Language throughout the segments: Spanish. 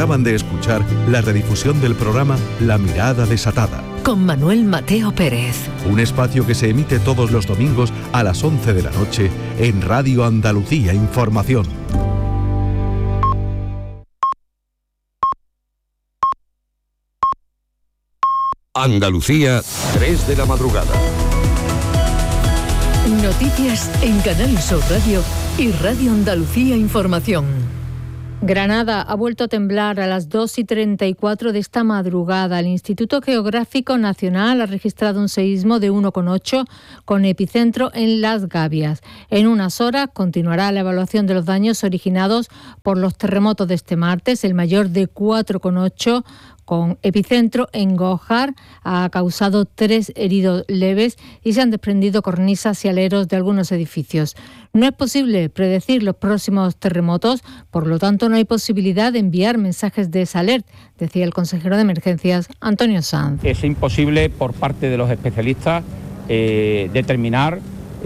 Acaban de escuchar la redifusión del programa La Mirada Desatada, con Manuel Mateo Pérez. Un espacio que se emite todos los domingos a las 11 de la noche en Radio Andalucía Información. Andalucía, 3 de la madrugada. Noticias en Canal Sur Radio y Radio Andalucía Información. Granada ha vuelto a temblar a las 2:34 de esta madrugada. El Instituto Geográfico Nacional ha registrado un seísmo de 1,8 con epicentro en Las Gavias. En unas horas continuará la evaluación de los daños originados por los terremotos de este martes. El mayor de 4,8 con epicentro en Gójar ha causado 3 heridos leves y se han desprendido cornisas y aleros de algunos edificios. No es posible predecir los próximos terremotos, por lo tanto no hay posibilidad de enviar mensajes de alert, decía el consejero de Emergencias, Antonio Sanz. Es imposible por parte de los especialistas determinar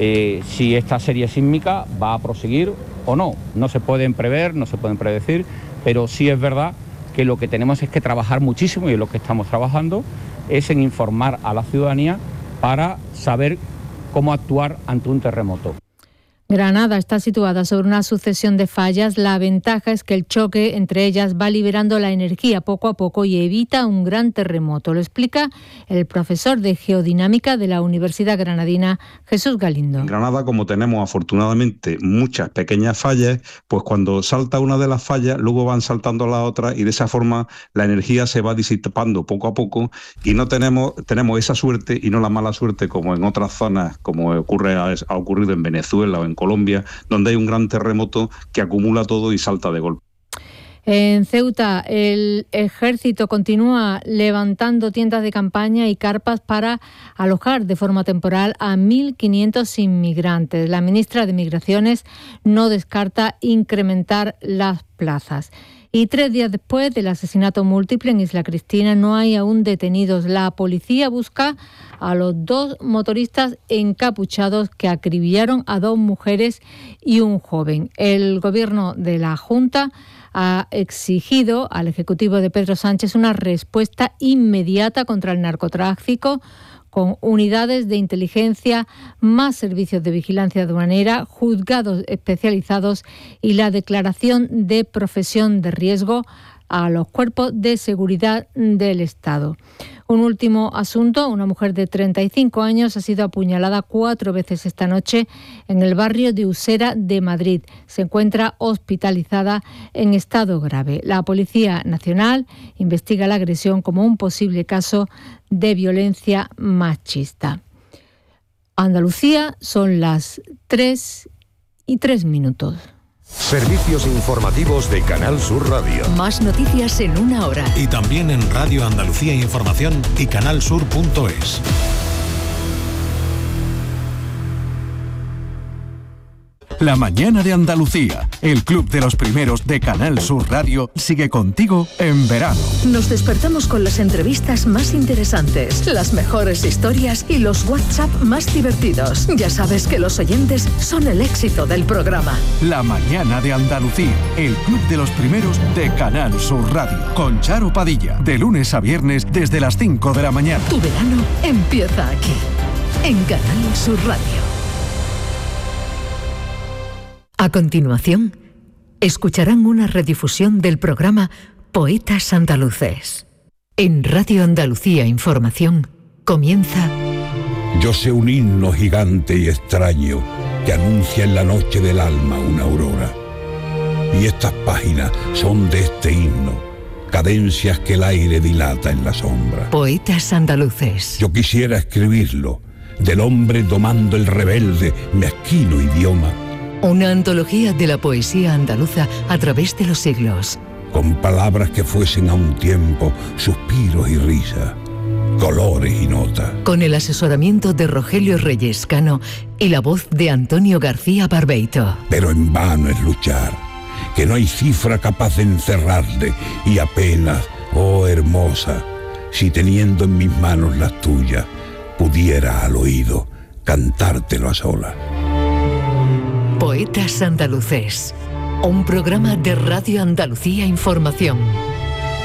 si esta serie sísmica va a proseguir o no. No se pueden prever, no se pueden predecir, pero sí es verdad que lo que tenemos es que trabajar muchísimo, y en lo que estamos trabajando es en informar a la ciudadanía para saber cómo actuar ante un terremoto. Granada está situada sobre una sucesión de fallas. La ventaja es que el choque entre ellas va liberando la energía poco a poco y evita un gran terremoto. Lo explica el profesor de Geodinámica de la Universidad Granadina, Jesús Galindo. En Granada, como tenemos afortunadamente muchas pequeñas fallas, pues cuando salta una de las fallas, luego van saltando las otras y de esa forma la energía se va disipando poco a poco y no tenemos esa suerte y no la mala suerte como en otras zonas, como ha ocurrido en Venezuela o en Colombia, donde hay un gran terremoto que acumula todo y salta de golpe. En Ceuta, el ejército continúa levantando tiendas de campaña y carpas para alojar de forma temporal a 1.500 inmigrantes. La ministra de Migraciones no descarta incrementar las plazas. Y 3 días después del asesinato múltiple en Isla Cristina no hay aún detenidos. La policía busca a los 2 motoristas encapuchados que acribillaron a 2 mujeres y un joven. El gobierno de la Junta ha exigido al Ejecutivo de Pedro Sánchez una respuesta inmediata contra el narcotráfico, con unidades de inteligencia, más servicios de vigilancia aduanera, juzgados especializados y la declaración de profesión de riesgo a los cuerpos de seguridad del Estado. Un último asunto: una mujer de 35 años ha sido apuñalada 4 veces esta noche en el barrio de Usera de Madrid. Se encuentra hospitalizada en estado grave. La Policía Nacional investiga la agresión como un posible caso de violencia machista. Andalucía, son las 3:03. Servicios informativos de Canal Sur Radio. Más noticias en una hora. Y también en Radio Andalucía Información y canalsur.es. La mañana de Andalucía, el club de los primeros de Canal Sur Radio, sigue contigo en verano. Nos despertamos con las entrevistas más interesantes, las mejores historias y los WhatsApp más divertidos. Ya sabes que los oyentes son el éxito del programa. La mañana de Andalucía, el club de los primeros de Canal Sur Radio, con Charo Padilla, de lunes a viernes desde las 5 de la mañana. Tu verano empieza aquí, en Canal Sur Radio. A continuación, escucharán una redifusión del programa Poetas Andaluces. En Radio Andalucía Información comienza... Yo sé un himno gigante y extraño que anuncia en la noche del alma una aurora. Y estas páginas son de este himno, cadencias que el aire dilata en la sombra. Poetas Andaluces. Yo quisiera escribirlo, del hombre domando el rebelde, mezquino idioma. Una antología de la poesía andaluza a través de los siglos. Con palabras que fuesen a un tiempo suspiros y risas, colores y notas. Con el asesoramiento de Rogelio Reyes Cano y la voz de Antonio García Barbeito. Pero en vano es luchar, que no hay cifra capaz de encerrarle, y apenas, oh hermosa, si teniendo en mis manos las tuyas, pudiera al oído cantártelo a solas. Poetas Andaluces, un programa de Radio Andalucía Información.